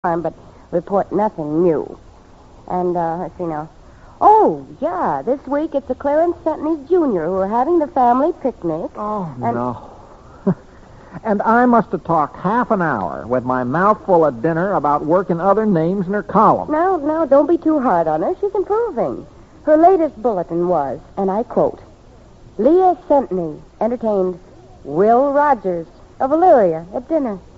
but report nothing new. And, let's see now. Oh, yeah, this week it's the Clarence Sentney Jr. who are having the family picnic. Oh, no. And I must have talked half an hour with my mouth full of dinner about working other names in her column. No, don't be too hard on her. She's improving. Her latest bulletin was, and I quote, Leah Sentney entertained Will Rogers of Illyria at dinner.